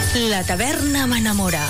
La taverna m'enamora.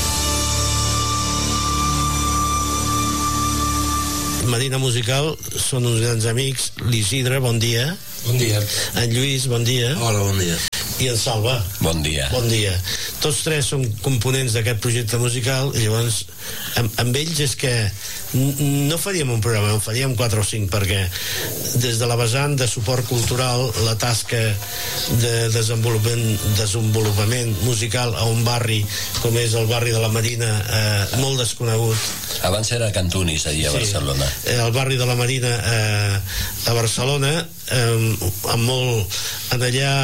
Marina Musical són uns grans amics. L'Isidre, bon dia. Bon dia. En Lluís, bon dia. Hola, bon dia. I en Salva. Bon dia. Bon dia. Tots tres són components d'aquest projecte musical i llavors amb ells és que no faríem un programa, en faríem 4 o 5, perquè des de la vessant de suport cultural, la tasca de desenvolupament musical a un barri com és el barri de la Marina, molt desconegut. Abans era Cantunis, allà a Barcelona. El barri de la Marina a Barcelona, amb molt en allà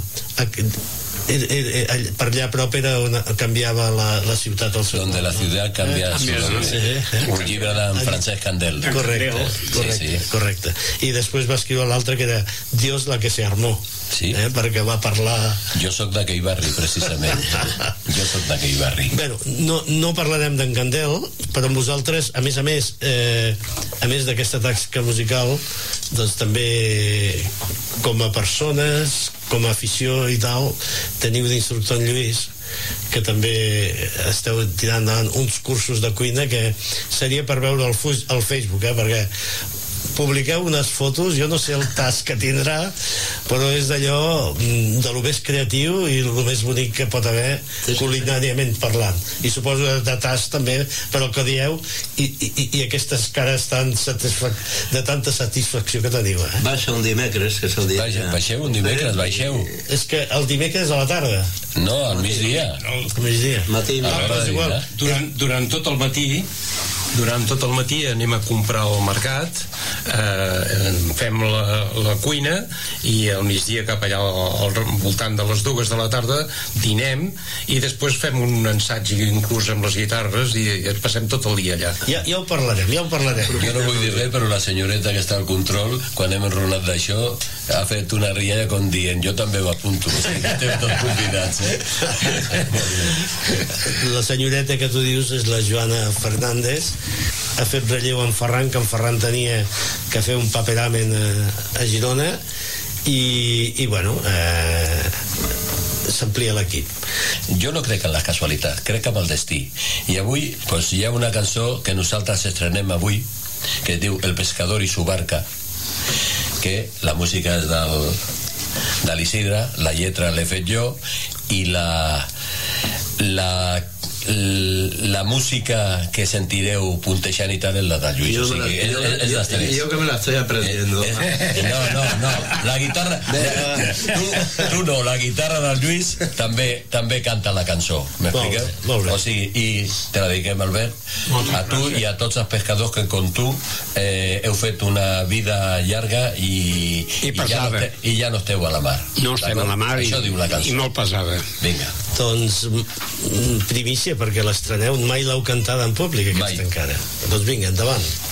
per allà prop era on canviava la ciutat al seu donde la ciudad cambia su nombre. Un llibre d'en Francesc Candel. Correcte. I després va escriure l'altre que era Dios la que se armó, perquè va parlar... Jo sóc d'aquell barri, precisament. Jo sóc d'aquell barri. Bueno, no parlarem d'en Candel, però amb vosaltres, a més d'aquesta tasca musical, doncs també com a persones, com a afició i tal, teniu d'instructor en Lluís, que també esteu tirant endavant uns cursos de cuina que seria per veure al Facebook, perquè publiqueu unes fotos, jo no sé el tas que tindrà, però és d'allò de lo més creatiu i lo més bonic que pot haver culinàriament parlant, i suposo de tas també per el que dieu i aquestes cares de tanta satisfacció que teniu. Baixa un dimecres, que és el dia. Baixeu un dimecres, baixeu. És que el dimecres a la tarda. No, al migdia. Al migdia. Durant tot el matí anem a comprar al mercat, fem la cuina, i al migdia cap allà al voltant de les 2 de la tarda dinem, i després fem un ensaig inclús amb les guitarres i passem tot el dia allà. Ja ho parlarem. Jo no vull dir res, però la senyoreta que està al control, quan hem enrolat d'això, ha fet una rialla com dient jo també m'apunto. Estem tots convidats, La senyoreta que tu dius és la Joana Fernández. Ha fet relleu en Ferran, que en Ferran tenia que fer un paperamen a Girona, i bueno, s'amplia l'equip. Jo no crec en la casualitat, crec en el destí, i avui doncs, hi ha una cançó que nosaltres estrenem avui, que es diu El pescador i su barca, que la música és de l'Isidre, la lletra l'he fet jo, i la música que sentireu puntejant i tal és la de Lluís, yo que me la estoy aprendiendo. No, la guitarra tu no, la guitarra del Lluís també canta la cançó, m'expliqueu? O sigui, i te la dediquem, Albert, a tu i a tots els pescadors que com tu heu fet una vida llarga i ja no esteu a la mar. No estem a la mar, això diu la cançó, i molt pesada. Vinga. Doncs primícia, perquè l'estreneu, mai l'heu cantada en públic, aquesta encara. Doncs vinga, endavant.